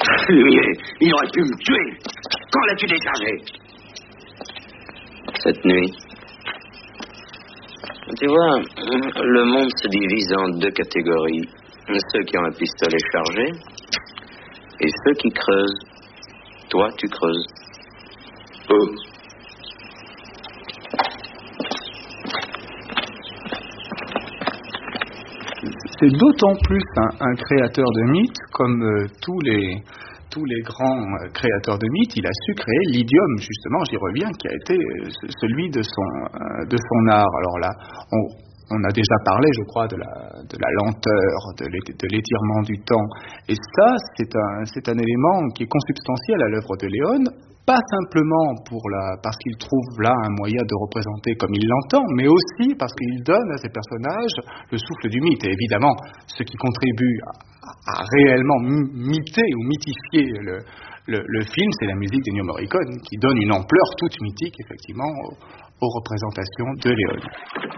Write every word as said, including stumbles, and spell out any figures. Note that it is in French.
Fumier, il aurait pu me tuer. Quand l'as-tu déchargé? Cette nuit. Tu vois, le monde se divise en deux catégories. Ceux qui ont un pistolet chargé et ceux qui creusent. Toi, tu creuses. Où? C'est d'autant plus un, un créateur de mythes, comme euh, tous les tous les grands euh, créateurs de mythes, il a su créer l'idiome, justement, j'y reviens, qui a été euh, celui de son euh, de son art. Alors là, on, on a déjà parlé, je crois, de la de la lenteur, de l'é- de l'étirement du temps, et ça, c'est un c'est un élément qui est consubstantiel à l'œuvre de Léon. Pas simplement pour la, parce qu'il trouve là un moyen de représenter comme il l'entend, mais aussi parce qu'il donne à ses personnages le souffle du mythe. Et évidemment, ce qui contribue à, à réellement myther ou mythifier le, le, le film, c'est la musique d'Ennio Morricone, qui donne une ampleur toute mythique, effectivement, aux, aux représentations de Léon.